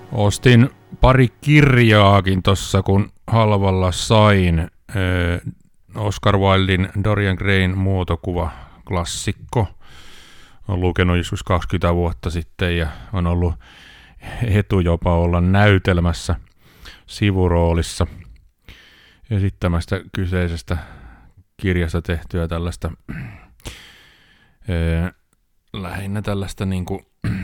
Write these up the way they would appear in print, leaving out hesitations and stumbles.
Ostin pari kirjaakin tossa, kun halvalla sain. Oscar Wilden Dorian Grayn muotokuva klassikko. Olen lukenut joskus 20 vuotta sitten ja on ollut etu jopa olla näytelmässä sivuroolissa esittämästä kyseisestä kirjasta tehtyä tällaista lähinnä tällaista niinku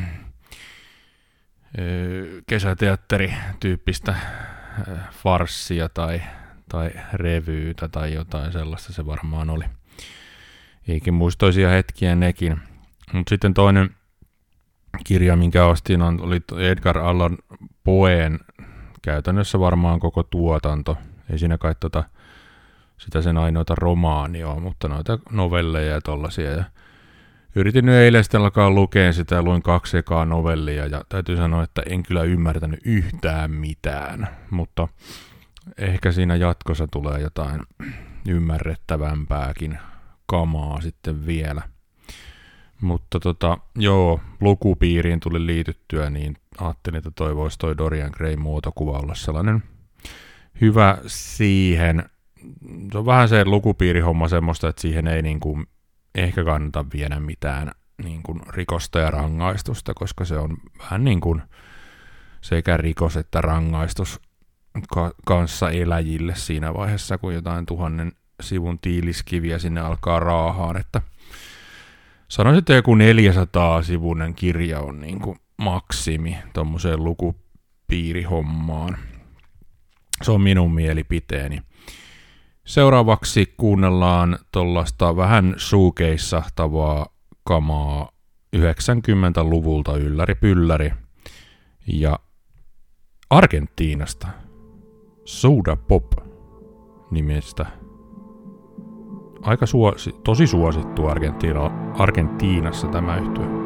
kesäteatterityyppistä farssia tai revyytä tai jotain sellaista se varmaan oli. Eikin muistoisia hetkiä nekin. Mutta sitten toinen kirja, minkä ostin, oli Edgar Allan Poen käytännössä varmaan koko tuotanto. Ei siinä kai sitä sen ainoita romaania ole, mutta noita novelleja ja tollasia. Ja yritin nyt eilen sitten alkaa lukea sitä ja luin 2 ekaa novellia ja täytyy sanoa, että en kyllä ymmärtänyt yhtään mitään, mutta ehkä siinä jatkossa tulee jotain ymmärrettävämpääkin kamaa sitten vielä. Mutta lukupiiriin tuli liityttyä, niin ajattelin, että voisi toi Dorian Grayn muotokuva olla sellainen hyvä siihen. Se on vähän se lukupiirihomma semmoista, että siihen ei niinku ehkä kannata viedä mitään niinku rikosta ja rangaistusta, koska se on vähän niin kuin sekä rikos että rangaistus kanssa eläjille siinä vaiheessa, kun jotain 1000 sivun tiiliskiviä sinne alkaa raahaan, että sanoisin, että joku 400-sivuinen kirja on niin kuin maksimi tommoseen lukupiirihommaan. Se on minun mielipiteeni. Seuraavaksi kuunnellaan tollaista vähän shoegaze-sahtavaa kamaa 90-luvulta ylläri pylläri ja Argentiinasta Soda Pop nimestä. Aika tosi suosittu Argentiinassa tämä yhtye.